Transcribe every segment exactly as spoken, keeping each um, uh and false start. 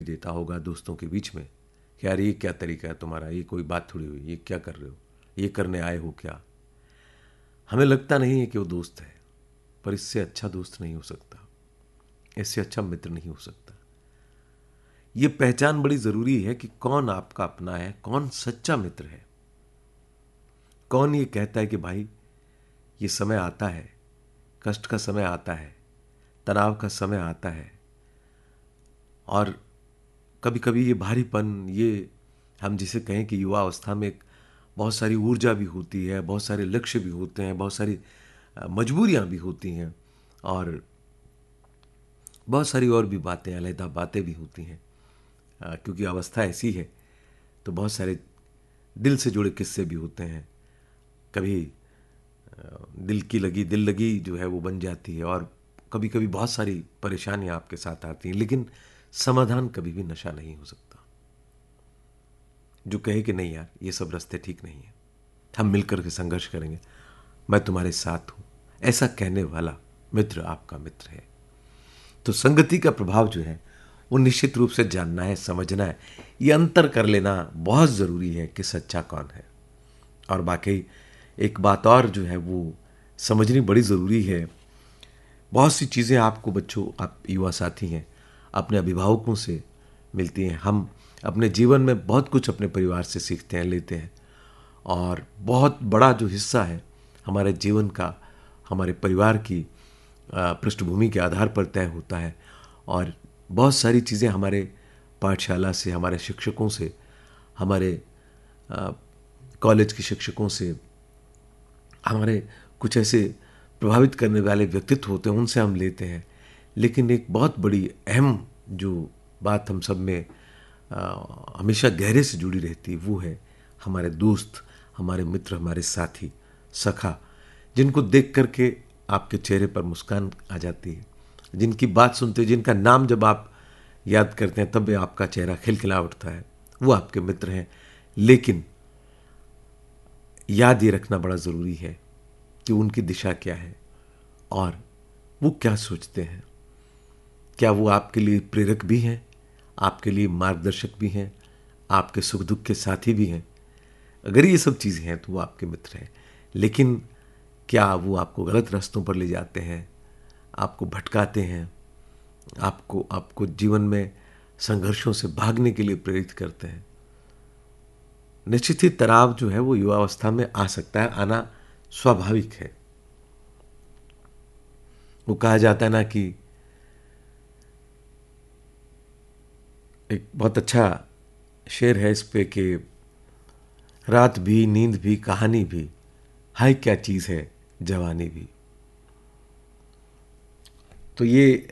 देता होगा दोस्तों के बीच में कि यार ये क्या तरीका है तुम्हारा, ये कोई बात थोड़ी हुई, ये क्या कर रहे हो, ये करने आए हो क्या। हमें लगता नहीं है कि वो दोस्त है, पर इससे अच्छा दोस्त नहीं हो सकता, इससे अच्छा मित्र नहीं हो सकता। ये पहचान बड़ी जरूरी है कि कौन आपका अपना है, कौन सच्चा मित्र है, कौन ये कहता है कि भाई ये समय आता है, कष्ट का समय आता है, तनाव का समय आता है, और कभी कभी ये भारीपन, ये हम जिसे कहें कि युवा अवस्था में बहुत सारी ऊर्जा भी होती है, बहुत सारे लक्ष्य भी होते हैं, बहुत सारी मजबूरियां भी होती हैं, और बहुत सारी और भी बातें, अलहदा बातें भी होती हैं, क्योंकि अवस्था ऐसी है। तो बहुत सारे दिल से जुड़े किस्से भी होते हैं। कभी दिल की लगी दिल लगी जो है वो बन जाती है, और कभी कभी बहुत सारी परेशानियां आपके साथ आती हैं, लेकिन समाधान कभी भी नशा नहीं हो सकता जो कहे कि नहीं यार ये सब रास्ते ठीक नहीं है, हम मिलकर के संघर्ष करेंगे, मैं तुम्हारे साथ हूं, ऐसा कहने वाला मित्र आपका मित्र है। तो संगति का प्रभाव जो है वो निश्चित रूप से जानना है, समझना है, ये अंतर कर लेना बहुत ज़रूरी है कि सच्चा कौन है। और बाकी एक बात और जो है वो समझनी बड़ी ज़रूरी है। बहुत सी चीज़ें आपको बच्चों, आप युवा साथी हैं, अपने अभिभावकों से मिलती हैं। हम अपने जीवन में बहुत कुछ अपने परिवार से सीखते हैं, लेते हैं, और बहुत बड़ा जो हिस्सा है हमारे जीवन का हमारे परिवार की पृष्ठभूमि के आधार पर तय होता है। और बहुत सारी चीज़ें हमारे पाठशाला से, हमारे शिक्षकों से, हमारे कॉलेज के शिक्षकों से, हमारे कुछ ऐसे प्रभावित करने वाले व्यक्तित्व होते हैं, उनसे हम लेते हैं। लेकिन एक बहुत बड़ी अहम जो बात हम सब में आ, हमेशा गहरे से जुड़ी रहती है वो है हमारे दोस्त, हमारे मित्र, हमारे साथी, सखा, जिनको देख करके आपके चेहरे पर मुस्कान आ जाती है, जिनकी बात सुनते, जिनका नाम जब आप याद करते हैं तब आपका चेहरा खिलखिला उठता है, वो आपके मित्र हैं। लेकिन याद ये रखना बड़ा ज़रूरी है कि उनकी दिशा क्या है और वो क्या सोचते हैं। क्या वो आपके लिए प्रेरक भी हैं, आपके लिए मार्गदर्शक भी हैं, आपके सुख दुख के साथी भी हैं। अगर ये सब चीज़ें हैं तो वो आपके मित्र हैं। लेकिन क्या वो आपको गलत रास्तों पर ले जाते हैं, आपको भटकाते हैं, आपको आपको जीवन में संघर्षों से भागने के लिए प्रेरित करते हैं? निश्चित ही तनाव जो है वो युवावस्था में आ सकता है, आना स्वाभाविक है। वो कहा जाता है ना कि एक बहुत अच्छा शेर है इस पे कि रात भी, नींद भी, कहानी भी, हाय क्या चीज़ है जवानी भी। तो ये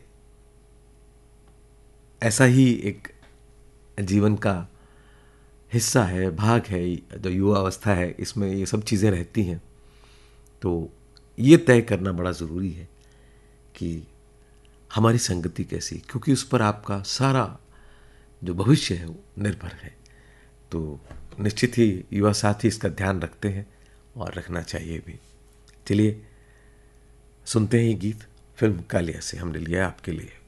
ऐसा ही एक जीवन का हिस्सा है, भाग है, जो युवा अवस्था है, इसमें ये सब चीज़ें रहती हैं। तो ये तय करना बड़ा ज़रूरी है कि हमारी संगति कैसी, क्योंकि उस पर आपका सारा जो भविष्य है वो निर्भर है। तो निश्चित ही युवा साथी इसका ध्यान रखते हैं और रखना चाहिए भी। चलिए सुनते हैं ये गीत फिल्म कालिया से हमने लिया आपके लिए।